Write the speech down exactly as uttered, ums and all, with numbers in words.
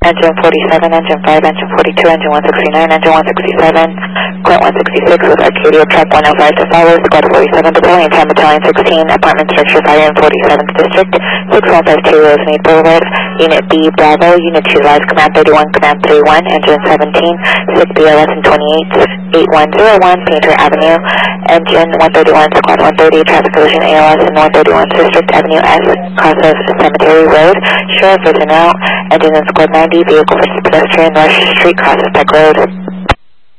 engine forty-seven, engine five, engine forty-two, engine one sixty-nine, engine one sixty-seven, Clint one sixty-six with Arcadia truck one oh five to follow, squad forty-seven battalion, time battalion sixteen, apartment structure fire in forty-seventh district, six one five two Rosemead Boulevard, unit B Bravo, unit two live, command thirty-one, command thirty-one, engine seventeen, six B L S and twenty-eight, eight one zero one, Painter Avenue, engine one thirty-one, squad one thirty, traffic collision A L S and one thirty-one, District Avenue S, cross of Cemetery Road, sheriff is in out, engine in squad ninety, vehicle versus pedestrian, Rush Street, cross of Tech Road.